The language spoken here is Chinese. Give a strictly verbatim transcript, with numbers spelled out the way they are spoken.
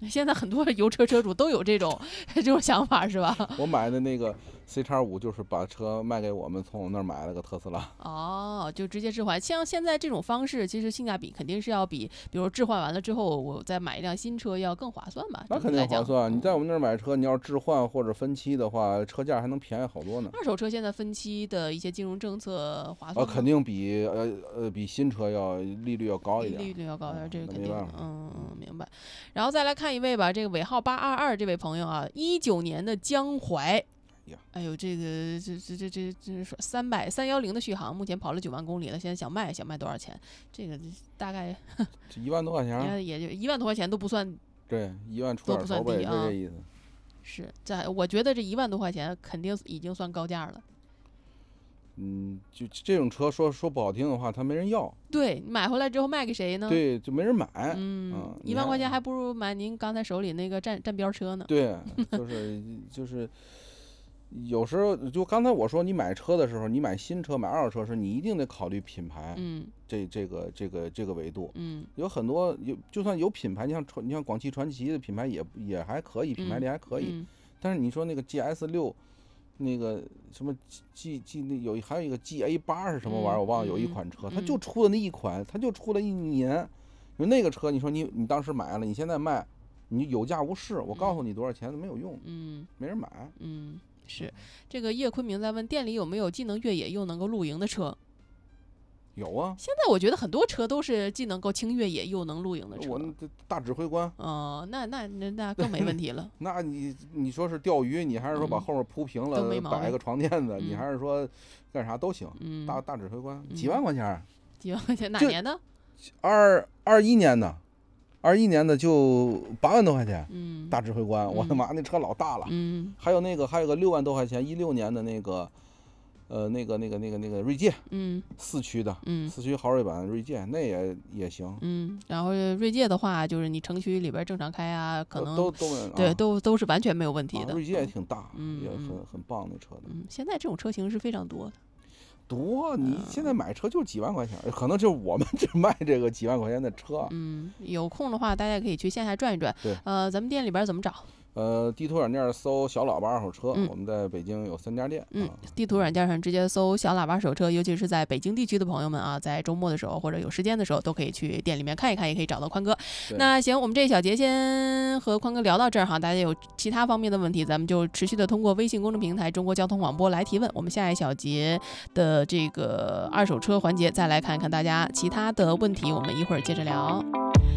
现在很多油车车主都有这种这种想法是吧？ 我买的那个 C 叉五就是把车卖给我们，从我那儿买了个特斯拉。 哦，就直接置换。像现在这种方式，其实性价比肯定是要比，比如置换完了之后，我再买一辆新车要更划算吧？ 那肯定划算。 嗯、 你在我们那儿买车，你要是置换或者分期的话，车价还能便宜好多呢。 二手车现在分期的一些金融政策划算吗？ 啊，肯定比呃呃比新车要利率要高一点， 利率要高一点，这个肯定。 嗯， 嗯，明白。然后再来看一位吧，这个尾号八二二这位朋友啊，一九年的江淮。哎呦，这个这这这这这说三百三幺零的续航，目前跑了九万公里了，现在想卖想卖多少钱？这个大概一万多块钱， 也就一万多块钱都不算， 对，一万出点头呗，是这意思。 是，这我觉得这一万多块钱肯定已经算高价了。 嗯，就这种车说说不好听的话，它没人要。 对，你买回来之后卖给谁呢？ 对，就没人买。 嗯，一万块钱还不如买您刚才手里那个站站标车呢。 对，就是就是。有时候就刚才我说，你买车的时候，你买新车、买二手车时，你一定得考虑品牌， 嗯， 这这个这个这个维度， 嗯， 有很多有，就算有品牌，你像传，你像广汽传祺的品牌也也还可以，品牌力还可以， 嗯嗯、 但是你说那个 G S 六，那个什么 G G 那有还有一个 G A 八是什么玩意儿，我忘了，有一款车，它就出了那一款，它就出了一年，就那个车，你说你你当时买了，你现在卖，你有价无市，我告诉你多少钱都没有用， 嗯， 没人买， 嗯。是，这个叶昆明在问店里有没有既能越野又能够露营的车？ 有啊， 现在我觉得很多车都是既能够轻越野又能露营的车。 我大指挥官。 哦，那那那那更没问题了。 那你你说是钓鱼，你还是说把后面铺平了， 嗯、 摆个床垫子， 嗯、 你还是说干啥都行。 嗯、 大大指挥官、 嗯、 几万块钱？ 几万块钱？哪年的？ 二二一年的。二一年的就八万多块钱， 嗯， 大指挥官， 嗯、 我的妈，那车老大了， 嗯， 还有那个还有个六万多块钱，一六年的那个，呃，那个那个那个那个锐界， 嗯， 四驱的， 嗯， 四驱豪锐版锐界，那也也行， 嗯，然后锐界的话，就是你城区里边正常开啊，可能都都都对、 啊、 都都是完全没有问题的。 啊、锐界也挺大， 嗯， 也很很棒那车的。 嗯，现在这种车型是非常多的。 多，你现在买车就几万块钱，可能就是我们只卖这个几万块钱的车。 嗯，有空的话大家可以去线下转一转。 对， 呃，咱们店里边怎么找？ 呃，地图软件搜小喇叭二手车、 嗯， 我们在北京有三家店。 嗯，地图软件上直接搜小喇叭二手车，尤其是在北京地区的朋友们啊，在周末的时候或者有时间的时候，都可以去店里面看一看，也可以找到宽哥。那行，我们这一小节先和宽哥聊到这儿哈，大家有其他方面的问题，咱们就持续的通过微信公众平台中国交通广播来提问。我们下一小节的这个二手车环节，再来看看大家其他的问题，我们一会儿接着聊。